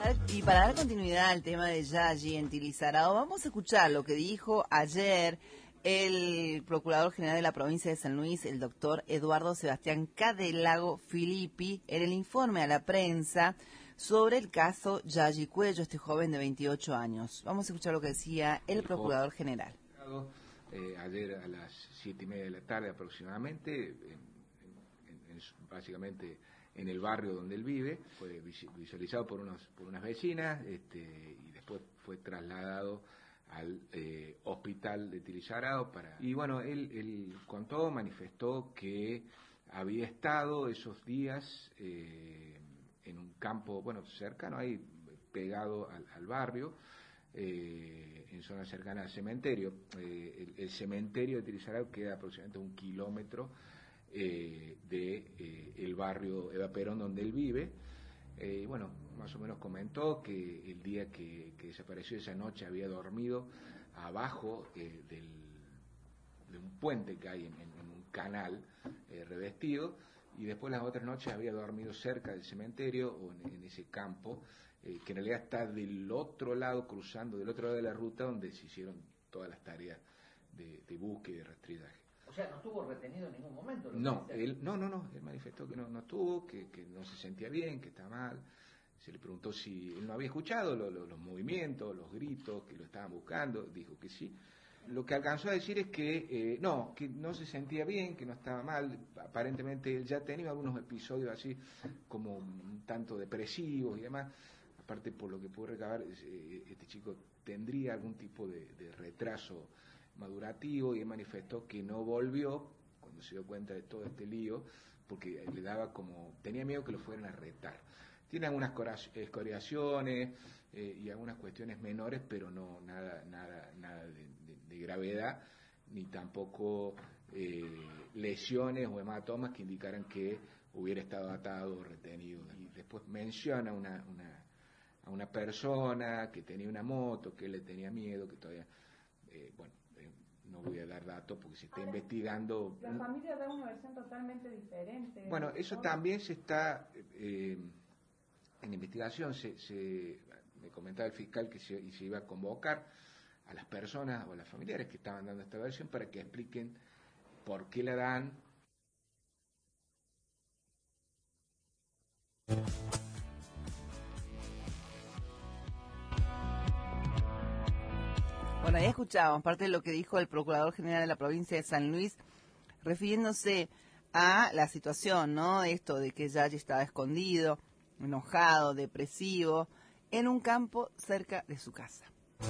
Y para dar continuidad al tema de Yagi en Tilizarao, vamos a escuchar lo que dijo ayer el Procurador General de la Provincia de San Luis, el doctor Eduardo Sebastián Cadelago Filippi, en el informe a la prensa sobre el caso Yagi Cuello, este joven de 28 años. Vamos a escuchar lo que decía el Procurador General. Ayer a las 7:30 de la tarde aproximadamente, básicamente en el barrio donde él vive, fue visualizado por unas vecinas, y después fue trasladado al hospital de Tilizarao y bueno, él contó, manifestó que había estado esos días en un campo, bueno, cercano ahí, pegado al barrio, en zona cercana al cementerio. El cementerio de Tilizarao queda aproximadamente 1 kilómetro el barrio Eva Perón donde él vive. Bueno, más o menos comentó que el día que desapareció, esa noche había dormido abajo de un puente que hay en un canal revestido, y después las otras noches había dormido cerca del cementerio o en ese campo, que en realidad está del otro lado, cruzando del otro lado de la ruta donde se hicieron todas las tareas de búsqueda y de rastrillaje. O sea, no estuvo retenido en ningún momento. No, él manifestó que no estuvo, que no se sentía bien, que estaba mal. Se le preguntó si él no había escuchado los movimientos, los gritos, que lo estaban buscando. Dijo que sí. Lo que alcanzó a decir es que no se sentía bien, que no estaba mal. Aparentemente él ya tenía algunos episodios así como un tanto depresivos y demás. Aparte, por lo que pude recabar, este chico tendría algún tipo de retraso madurativo, y él manifestó que no volvió cuando se dio cuenta de todo este lío, porque le daba tenía miedo que lo fueran a retar. Tiene algunas escoriaciones y algunas cuestiones menores, pero no nada de gravedad, ni tampoco lesiones o hematomas que indicaran que hubiera estado atado o retenido. Y después menciona a una persona que tenía una moto, que él le tenía miedo, que todavía, no voy a dar datos porque se está investigando. La familia da una versión totalmente diferente. Bueno, eso también se está en investigación. Me comentaba el fiscal que se iba a convocar a las personas o a las familiares que estaban dando esta versión para que expliquen por qué la dan. Bueno, ahí escuchábamos parte de lo que dijo el Procurador General de la Provincia de San Luis, refiriéndose a la situación, ¿no? Esto de que Yagi estaba escondido, enojado, depresivo, en un campo cerca de su casa.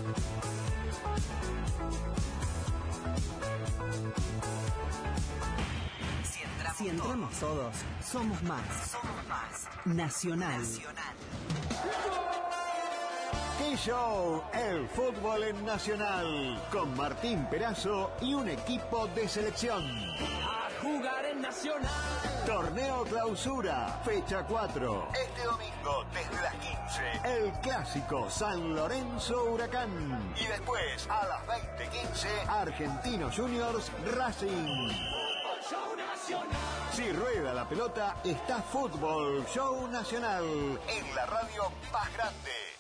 Si entramos todos, somos más. Nacional. K-Show, el fútbol en Nacional, con Martín Perazo y un equipo de selección. A jugar en Nacional. Torneo Clausura, fecha 4. Este domingo desde las 15. El clásico San Lorenzo Huracán. Y después a las 20:15, Argentinos Juniors Racing. Fútbol Show Nacional. Si rueda la pelota, está Fútbol Show Nacional en la radio más grande.